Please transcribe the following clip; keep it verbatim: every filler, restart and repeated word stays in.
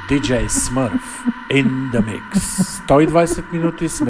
D J Smurf in the mix. sto dvadeset minuti sme